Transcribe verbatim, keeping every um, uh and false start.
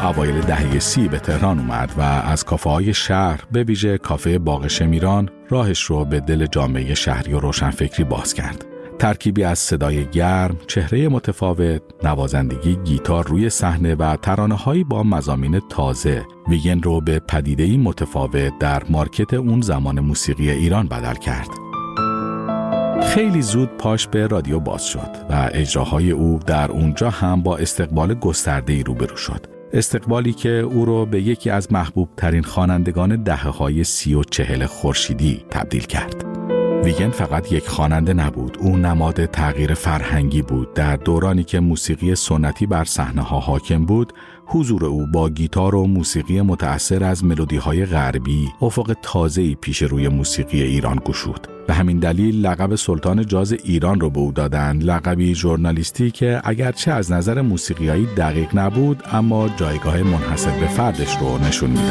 اوایل دهه سی به تهران اومد و از کافه‌های شهر به ویژه کافه باغ شمیران راهش رو به دل جامعه شهری و روشنفکری باز کرد. ترکیبی از صدای گرم، چهره متفاوت، نوازندگی گیتار روی صحنه و ترانه‌هایی با مضامین تازه، ویگن رو به پدیده‌ای متفاوت در مارکت اون زمان موسیقی ایران بدل کرد. خیلی زود پاش به رادیو باز شد و اجراهای او در اونجا هم با استقبال گسترده‌ای روبرو شد. استقبالی که او رو به یکی از محبوب ترین خوانندگان دهه‌های سی و چهل خورشیدی تبدیل کرد. ویگن فقط یک خواننده نبود، او نماد تغییر فرهنگی بود. در دورانی که موسیقی سنتی بر صحنه‌ها حاکم بود، حضور او با گیتار و موسیقی متأثر از ملودی‌های غربی افق تازه‌ای پیش روی موسیقی ایران گشود. به همین دلیل لقب سلطان جاز ایران رو به او دادند، لقبی ژورنالیستی که اگرچه از نظر موسیقیایی دقیق نبود، اما جایگاه منحصر به فردش رو نشون می‌داد.